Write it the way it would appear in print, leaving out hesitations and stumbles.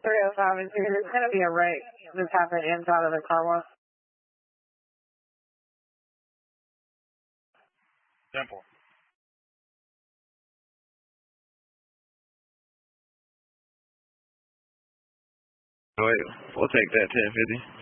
305 is here. There's going to be a wreck that's happened inside of the car wash. Simple. Wait, we'll take that 1050.